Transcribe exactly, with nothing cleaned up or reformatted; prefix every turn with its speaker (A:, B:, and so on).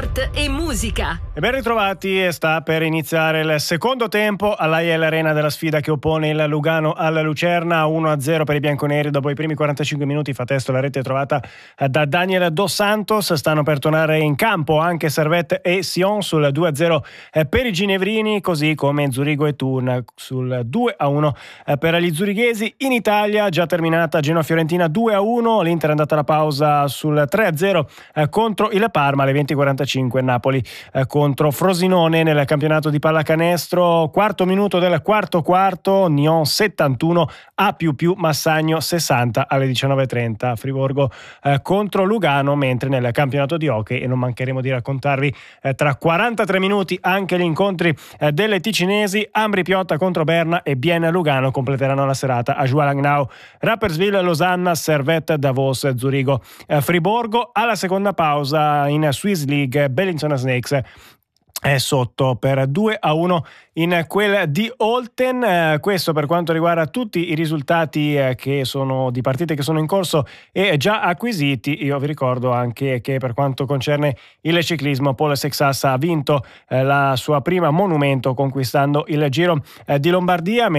A: sport e musica.
B: E ben ritrovati, e sta per iniziare il secondo tempo all'A I L Arena della sfida che oppone il Lugano alla Lucerna. Uno a zero per i bianconeri dopo i primi quarantacinque minuti. Fa testo la rete trovata da Daniel Dos Santos. Stanno per tornare in campo anche Servette e Sion sul due a zero per i ginevrini, così come Zurigo e Thun sul due a uno per gli zurighesi. In Italia già terminata Genoa-Fiorentina due a uno, l'Inter è andata alla pausa sul tre a zero contro il Parma. Alle venti e quarantacinque Napoli contro Frosinone nel campionato di pallacanestro. Quarto minuto del quarto quarto, Nyon settantuno, A più più Massagno sessanta. Alle diciannove e trenta Friburgo eh, contro Lugano, mentre nel campionato di hockey, e non mancheremo di raccontarvi eh, tra quarantatré minuti anche gli incontri eh, delle ticinesi, Ambri Piotta contro Berna e Bienne Lugano completeranno la serata a Joie-Langnau, Rapperswil Losanna, Servette Davos Zurigo eh, Friburgo. Alla seconda pausa in Swiss League Bellinzona Snakes è sotto per due a uno in quel di Olten. Eh, questo per quanto riguarda tutti i risultati eh, che sono di partite che sono in corso e già acquisiti. Io vi ricordo anche che per quanto concerne il ciclismo, Paul Sexas ha vinto eh, la sua prima monumento conquistando il Giro eh, di Lombardia.